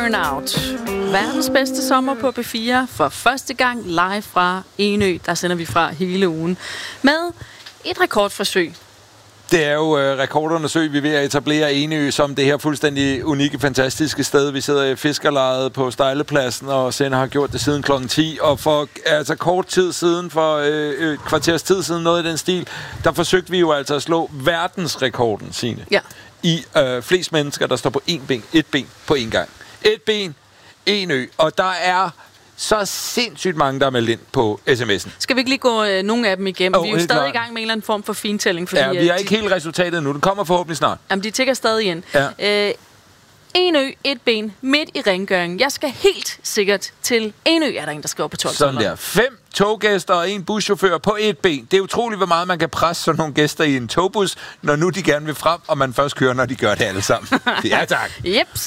Burnout. Verdens bedste sommer på B4 for første gang live fra Enø. Der sender vi fra hele ugen med et rekordforsøg. Det er jo rekordundersøg, vi er ved at etablere Enø som det her fuldstændig unikke, fantastiske sted. Vi sidder i fiskerlejet på Stejlepladsen og sender har gjort det siden kl. 10. Og for kort tid siden, for kvarters tid siden, noget i den stil, der forsøgte vi jo altså at slå verdensrekorden, Signe. Ja. I flest mennesker, der står på et ben på en gang. Et ben, en ø. Og der er så sindssygt mange, der er meldt ind på sms'en. Skal vi ikke lige gå nogle af dem igennem? Vi er jo stadig i gang med en eller anden form for fintælling. Fordi, ja, vi har ikke helt resultatet nu. Den kommer forhåbentlig snart. Jamen, de tækker stadig ind. Ja. Enø, et ben, midt i rengøringen. Jeg skal helt sikkert til Enø, er der en, der skriver på 12. Sådan der. 5 toggæster og en buschauffør på et ben. Det er utroligt, hvor meget man kan presse sådan nogle gæster i en togbus, når nu de gerne vil frem, og man først kører, når de gør det alle sammen. Ja, tak. Yep.